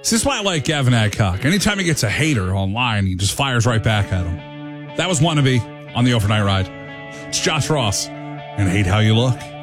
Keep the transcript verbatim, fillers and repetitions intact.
This is why I like Gavin Adcock. Anytime he gets a hater online, he just fires right back at him. That was Wannabe on the Overnight Ride. It's Josh Ross, and Hate How You Look.